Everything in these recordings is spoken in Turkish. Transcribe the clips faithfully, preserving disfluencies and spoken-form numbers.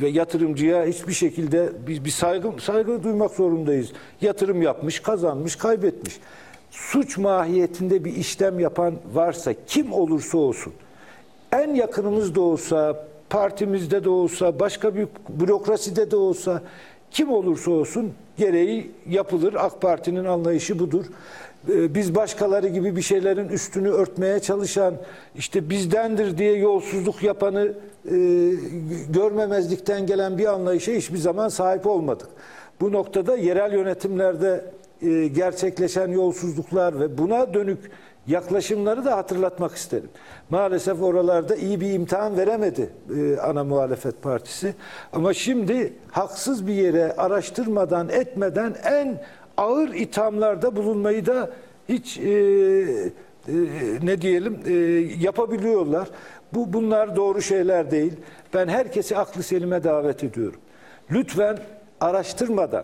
ve yatırımcıya hiçbir şekilde bir, bir saygı, saygı duymak zorundayız. Yatırım yapmış, kazanmış, kaybetmiş. Suç mahiyetinde bir işlem yapan varsa, kim olursa olsun, en yakınımız da olsa, partimizde de olsa, başka bir bürokraside de olsa, kim olursa olsun gereği yapılır. AK Parti'nin anlayışı budur. Biz başkaları gibi bir şeylerin üstünü örtmeye çalışan, işte bizdendir diye yolsuzluk yapanı e, görmemezlikten gelen bir anlayışa hiçbir zaman sahip olmadık. Bu noktada yerel yönetimlerde e, gerçekleşen yolsuzluklar ve buna dönük yaklaşımları da hatırlatmak isterim. Maalesef oralarda iyi bir imtihan veremedi e, ana muhalefet partisi. Ama şimdi haksız bir yere araştırmadan, etmeden en ağır ithamlarda bulunmayı da hiç e, e, ne diyelim e, yapabiliyorlar. Bu bunlar doğru şeyler değil. Ben herkesi aklı selime davet ediyorum. Lütfen araştırmadan,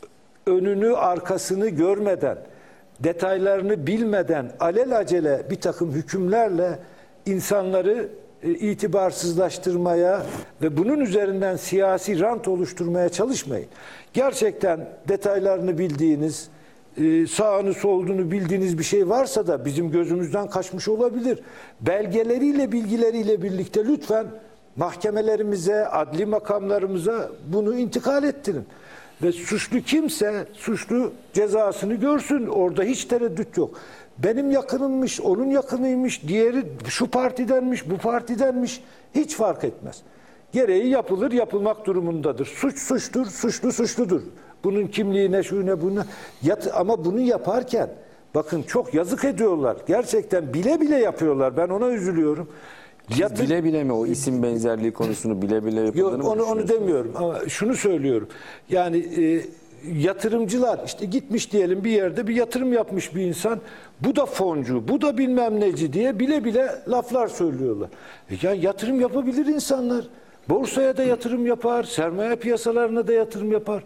önünü arkasını görmeden, detaylarını bilmeden alelacele bir takım hükümlerle insanları e, itibarsızlaştırmaya ve bunun üzerinden siyasi rant oluşturmaya çalışmayın. Gerçekten detaylarını bildiğiniz, e, sağını solduğunu bildiğiniz bir şey varsa da bizim gözümüzden kaçmış olabilir. Belgeleriyle, bilgileriyle birlikte lütfen mahkemelerimize, adli makamlarımıza bunu intikal ettirin. Ve suçlu kimse suçlu cezasını görsün. Orada hiç tereddüt yok. Benim yakınımmış, onun yakınıymış, diğeri şu partidenmiş, bu partidenmiş, hiç fark etmez. Gereği yapılır, yapılmak durumundadır. Suç suçtur, suçlu suçludur. Bunun kimliği ne, şu ne, buna. Ama bunu yaparken bakın çok yazık ediyorlar. Gerçekten bile bile yapıyorlar. Ben ona üzülüyorum. Siz bile bile mi o isim benzerliği konusunu bile bile yapıldığını mı? Yok, onu, onu demiyorum ama şunu söylüyorum. Yani e, yatırımcılar işte gitmiş diyelim bir yerde bir yatırım yapmış bir insan. Bu da foncu, bu da bilmem neci diye bile bile laflar söylüyorlar. E, ya yatırım yapabilir insanlar. Borsaya da yatırım yapar, sermaye piyasalarına da yatırım yapar.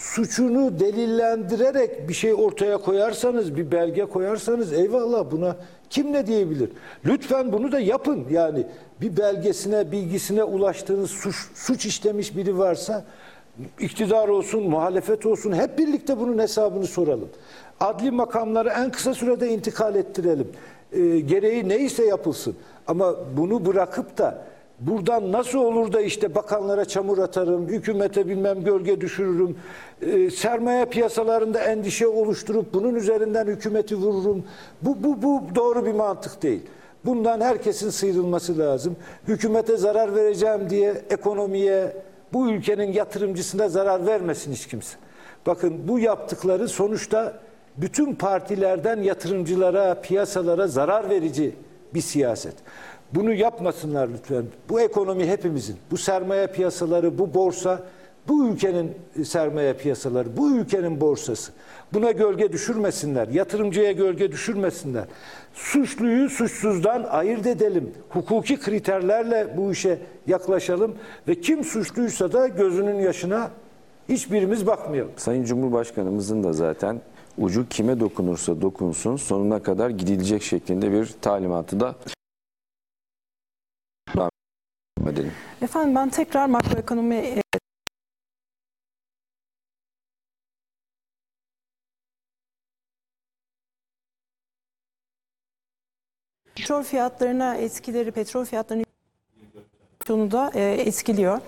Suçunu delillendirerek bir şey ortaya koyarsanız, bir belge koyarsanız eyvallah, buna kim ne diyebilir? Lütfen bunu da yapın. Yani bir belgesine, bilgisine ulaştığınız suç, suç işlemiş biri varsa iktidar olsun, muhalefet olsun hep birlikte bunun hesabını soralım. Adli makamları en kısa sürede intikal ettirelim. E, gereği neyse yapılsın. Ama bunu bırakıp da buradan nasıl olur da işte bakanlara çamur atarım, hükümete bilmem gölge düşürürüm, e, sermaye piyasalarında endişe oluşturup bunun üzerinden hükümeti vururum. Bu, bu, bu doğru bir mantık değil. Bundan herkesin sıyrılması lazım. Hükümete zarar vereceğim diye ekonomiye, bu ülkenin yatırımcısına zarar vermesin hiç kimse. Bakın bu yaptıkları sonuçta bütün partilerden yatırımcılara, piyasalara zarar verici bir siyaset. Bunu yapmasınlar lütfen. Bu ekonomi hepimizin. Bu sermaye piyasaları, bu borsa, bu ülkenin sermaye piyasaları, bu ülkenin borsası. Buna gölge düşürmesinler. Yatırımcıya gölge düşürmesinler. Suçluyu suçsuzdan ayırt edelim. Hukuki kriterlerle bu işe yaklaşalım ve kim suçluysa da gözünün yaşına hiçbirimiz bakmayalım. Sayın Cumhurbaşkanımızın da zaten ucu kime dokunursa dokunsun sonuna kadar gidilecek şeklinde bir talimatı da edelim. Efendim ben tekrar makroekonomi petrol fiyatlarına etkileri, petrol fiyatlarının da e, etkiliyor.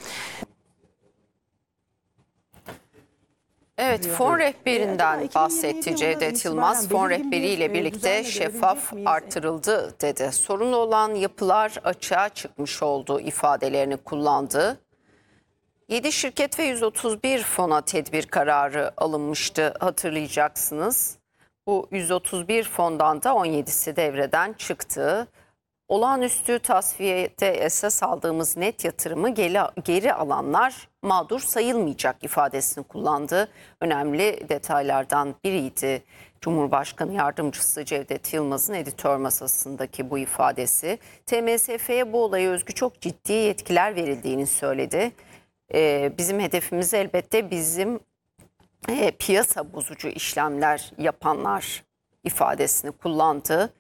Evet, fon rehberinden bahsetti Cevdet Yılmaz. Fon rehberiyle birlikte şeffaf artırıldı dedi. Sorunlu olan yapılar açığa çıkmış oldu ifadelerini kullandı. yedi şirket ve yüz otuz bir fona tedbir kararı alınmıştı hatırlayacaksınız. Bu yüz otuz bir fondan da on yedisi devreden çıktı. Olağanüstü tasfiyede esas aldığımız net yatırımı geri, geri alanlar mağdur sayılmayacak ifadesini kullandı. Önemli detaylardan biriydi Cumhurbaşkanı Yardımcısı Cevdet Yılmaz'ın editör masasındaki bu ifadesi. T M S F'ye bu olaya özgü çok ciddi yetkiler verildiğini söyledi. Ee, bizim hedefimiz elbette bizim e, piyasa bozucu işlemler yapanlar ifadesini kullandı.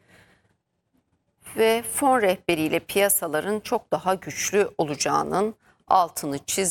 Ve fon rehberiyle piyasaların çok daha güçlü olacağının altını çizdi.